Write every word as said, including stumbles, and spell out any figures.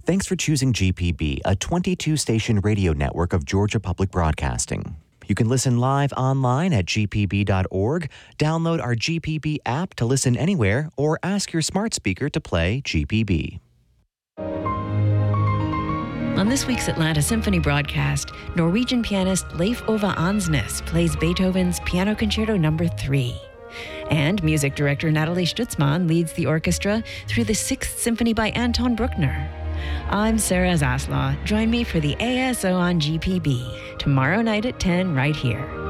Thanks for choosing G P B, a twenty-two station radio network of Georgia Public Broadcasting. You can listen live online at g p b dot org, download our G P B app to listen anywhere, or ask your smart speaker to play G P B. On this week's Atlanta Symphony broadcast, Norwegian pianist Leif Ove Ansnes plays Beethoven's Piano Concerto Number three. And music director Natalie Stutzman leads the orchestra through the Sixth Symphony by Anton Bruckner. I'm Sarah Zaslaw. Join me for the A S O on G P B tomorrow night at ten right here.